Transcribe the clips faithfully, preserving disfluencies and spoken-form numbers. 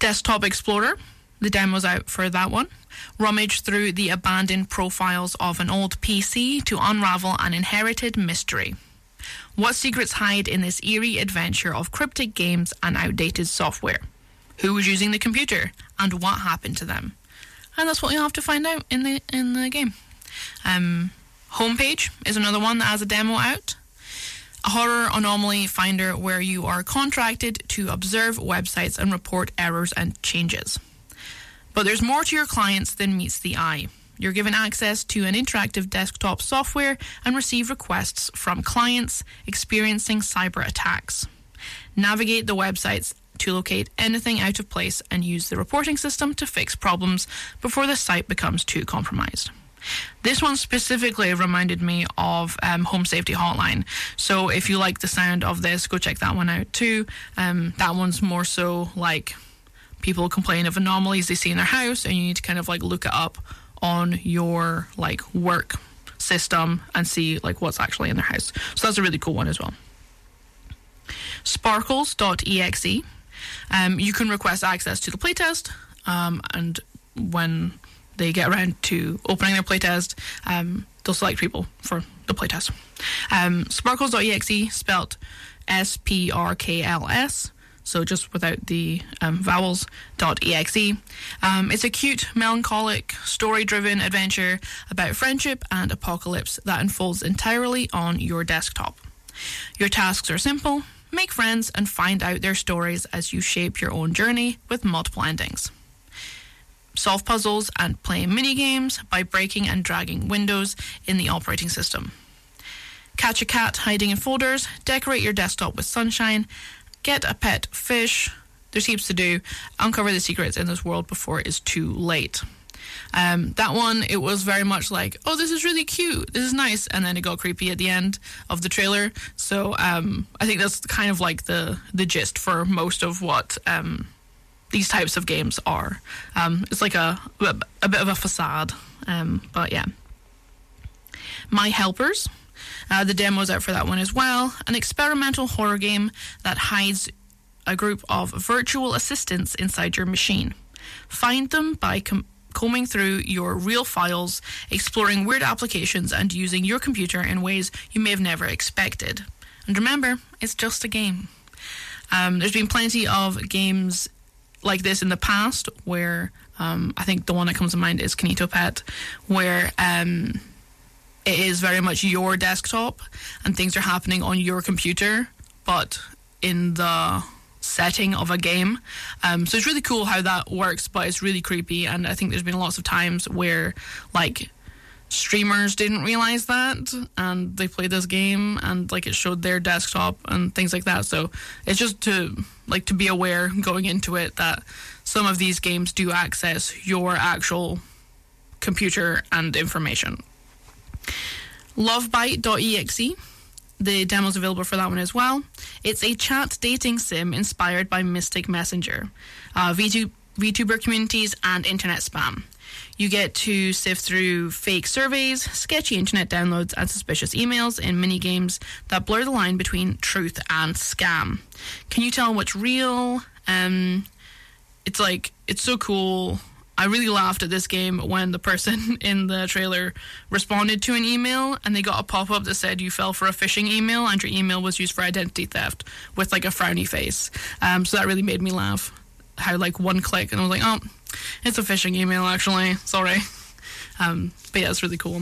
Desktop Explorer, the demo's out for that one. Rummage through the abandoned profiles of an old P C to unravel an inherited mystery. What secrets hide in this eerie adventure of cryptic games and outdated software? Who was using the computer, and what happened to them? And that's what you'll have to find out in the in the game. Um, Homepage is another one that has a demo out. A horror anomaly finder where you are contracted to observe websites and report errors and changes. But there's more to your clients than meets the eye. You're given access to an interactive desktop software and receive requests from clients experiencing cyber attacks. Navigate the websites to locate anything out of place and use the reporting system to fix problems before the site becomes too compromised. This one specifically reminded me of um, Home Safety Hotline. So if you like the sound of this, go check that one out too. Um, that one's more so like people complain of anomalies they see in their house, and you need to kind of like look it up on your like work system and see like what's actually in their house. So that's a really cool one as well. Sparkles dot E X E. Um, you can request access to the playtest, um, and when they get around to opening their playtest, um, they'll select people for the playtest. Um, Sparkles dot E X E, spelt S P R K L S, so just without the um, vowels, .exe. Um, it's a cute, melancholic, story-driven adventure about friendship and apocalypse that unfolds entirely on your desktop. Your tasks are simple: make friends and find out their stories as you shape your own journey with multiple endings. Solve puzzles and play mini-games by breaking and dragging windows in the operating system. Catch a cat hiding in folders, decorate your desktop with sunshine, get a pet fish. There's heaps to do. Uncover the secrets in this world before it is too late. Um, that one, it was very much like, oh, this is really cute, this is nice, and then it got creepy at the end of the trailer. So um, I think that's kind of like the, the gist for most of what um, these types of games are. Um, it's like a, a bit of a facade, um, but yeah. My Helpers. Uh, the demo's out for that one as well. An experimental horror game that hides a group of virtual assistants inside your machine. Find them by com- combing through your real files, exploring weird applications, and using your computer in ways you may have never expected. And remember, it's just a game. Um, there's been plenty of games like this in the past where um, I think the one that comes to mind is Kinito Pet, where um, it is very much your desktop and things are happening on your computer, but in the setting of a game. Um, so it's really cool how that works, but it's really creepy. And I think there's been lots of times where like streamers didn't realize that and they played this game and like it showed their desktop and things like that. So it's just to like to be aware going into it that some of these games do access your actual computer and information. Lovebite dot E X E. The demo's available for that one as well. It's a chat dating sim inspired by Mystic Messenger, uh, VTuber communities, and internet spam. You get to sift through fake surveys, sketchy internet downloads, and suspicious emails in mini-games that blur the line between truth and scam. Can you tell what's real? Um, it's like, it's so cool. I really laughed at this game when the person in the trailer responded to an email and they got a pop-up that said you fell for a phishing email and your email was used for identity theft with like a frowny face. Um, so that really made me laugh. How like one click and I was like, oh, it's a phishing email actually. Sorry. Um, but yeah, it's really cool.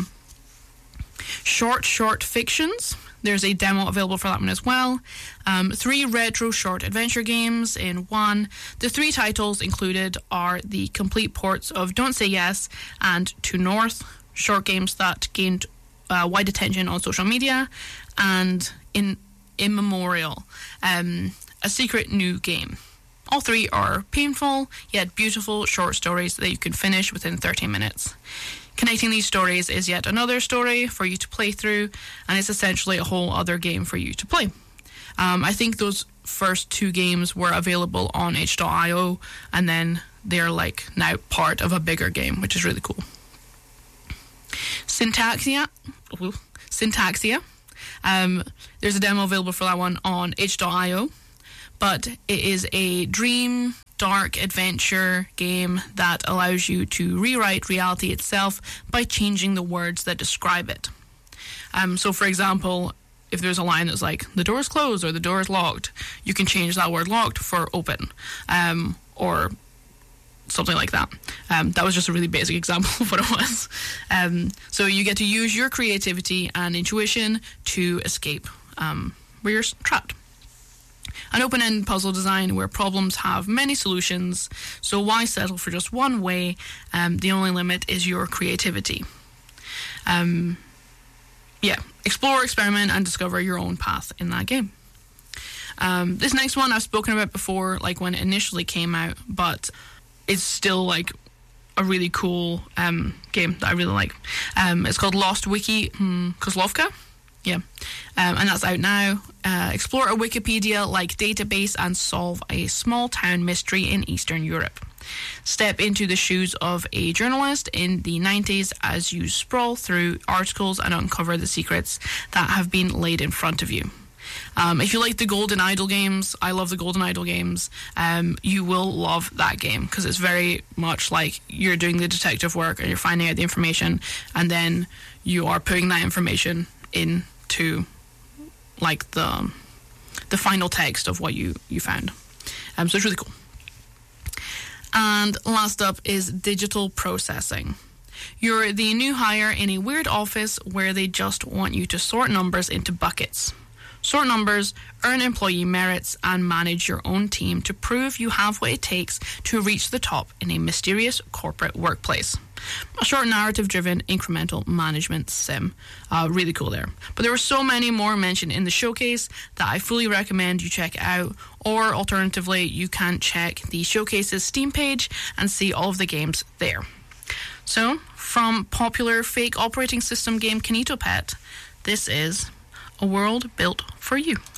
Short Short Fictions. There's a demo available for that one as well. Um, three retro short adventure games in one. The three titles included are the complete ports of Don't Say Yes and To North, short games that gained uh, wide attention on social media, and in Immemorial, um, a secret new game. All three are painful yet beautiful short stories that you can finish within thirty minutes. Connecting these stories is yet another story for you to play through, and it's essentially a whole other game for you to play. Um, I think those first two games were available on itch dot io, and then they're like now part of a bigger game, which is really cool. Syntaxia. Syntaxia. Um, there's a demo available for that one on itch dot io, but it is a dream dark adventure game that allows you to rewrite reality itself by changing the words that describe it. Um, so, for example, if there's a line that's like, the door is closed or the door is locked, you can change that word locked for open, um, or something like that. Um, that was just a really basic example of what it was. Um, so you get to use your creativity and intuition to escape um, where you're trapped. An open-end puzzle design where problems have many solutions, so why settle for just one way? Um, the only limit is your creativity. Um, yeah, explore, experiment, and discover your own path in that game. Um, this next one I've spoken about before, like when it initially came out, but it's still like a really cool um, game that I really like. Um, it's called Lost Wiki hmm, Kozlovka. Yeah, um, and that's out now. Uh, explore a Wikipedia-like database and solve a small-town mystery in Eastern Europe. Step into the shoes of a journalist in the nineties as you sprawl through articles and uncover the secrets that have been laid in front of you. Um, if you like the Golden Idol games, I love the Golden Idol games, um, you will love that game because it's very much like you're doing the detective work and you're finding out the information and then you are putting that information into like the the final text of what you, you found. Um, so it's really cool. And last up is digital processing. You're the new hire in a weird office where they just want you to sort numbers into buckets. Sort numbers, earn employee merits, and manage your own team to prove you have what it takes to reach the top in a mysterious corporate workplace. A short narrative-driven incremental management sim. Uh, really cool there. But there were so many more mentioned in the showcase that I fully recommend you check out, or alternatively, you can check the showcase's Steam page and see all of the games there. So, from popular fake operating system game KinetoPet, this is A World Built for You.